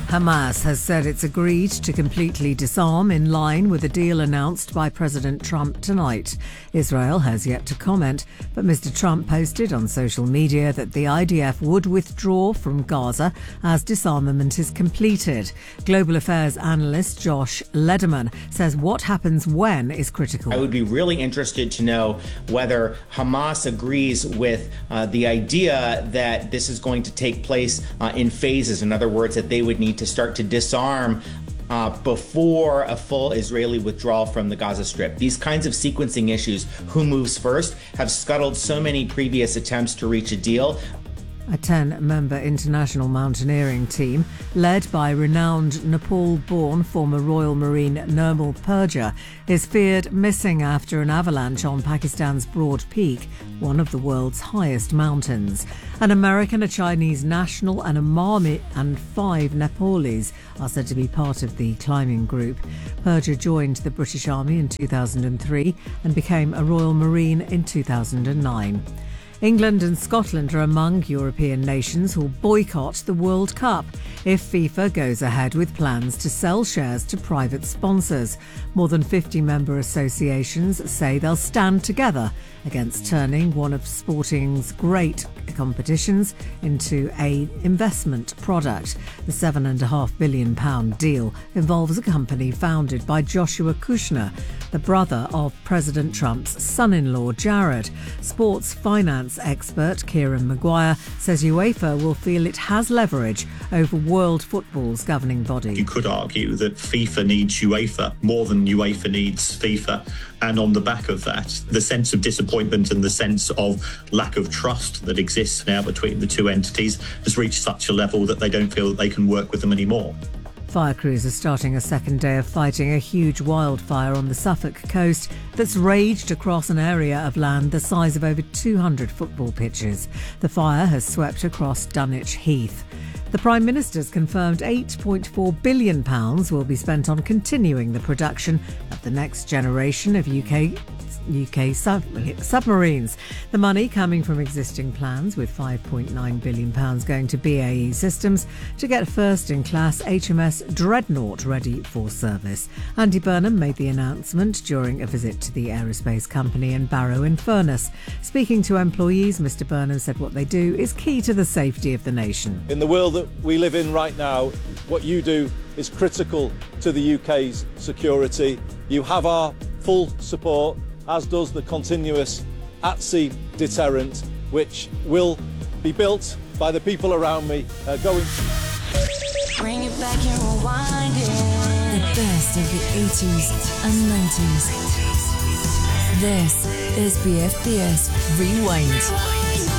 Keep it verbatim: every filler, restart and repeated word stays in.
Hamas has said it's agreed to completely disarm in line with a deal announced by President Trump tonight. Israel has yet to comment, but Mister Trump posted on social media that the I D F would withdraw from Gaza as disarmament is completed. Global affairs analyst Josh Lederman says what happens when is critical. I would be really interested to know whether Hamas agrees with uh, the idea that this is going to take place uh, in phases. In other words, that they would need to start to disarm uh, before a full Israeli withdrawal from the Gaza Strip. These kinds of sequencing issues, who moves first, have scuttled so many previous attempts to reach a deal. A ten-member international mountaineering team, led by renowned Nepal-born former Royal Marine Nirmal Purja, is feared missing after an avalanche on Pakistan's Broad Peak, one of the world's highest mountains. An American, a Chinese national and a Marmot and five Nepalese are said to be part of the climbing group. Purja joined the British Army in two thousand three and became a Royal Marine in two thousand nine. England and Scotland are among European nations who will boycott the World Cup if FIFA goes ahead with plans to sell shares to private sponsors. More than fifty member associations say they'll stand together against turning one of sporting's great competitions into an investment product. The seven point five billion pounds deal involves a company founded by Joshua Kushner, the brother of President Trump's son-in-law Jared. Sports finance expert Kieran Maguire says UEFA will feel it has leverage over world football's governing body. You could argue that FIFA needs UEFA more than UEFA needs FIFA. And on the back of that, the sense of disappointment and the sense of lack of trust that exists now between the two entities has reached such a level that they don't feel that they can work with them anymore. Fire crews are starting a second day of fighting a huge wildfire on the Suffolk coast that's raged across an area of land the size of over two hundred football pitches. The fire has swept across Dunwich Heath. The Prime Minister's confirmed eight point four billion pounds will be spent on continuing the production of the next generation of U K U K sub- submarines. The money coming from existing plans, with five point nine billion pounds going to B A E Systems to get first-in-class H M S Dreadnought ready for service. Andy Burnham made the announcement during a visit to the aerospace company in Barrow-in-Furness. Speaking to employees, Mr Burnham said what they do is key to the safety of the nation. In the world that we live in right now, what you do is critical to the U K's security. You have our full support, as does the continuous at-sea deterrent, which will be built by the people around me uh, going... Bring it back and rewind it. The best of the eighties and nineties. This is B F B S Rewind.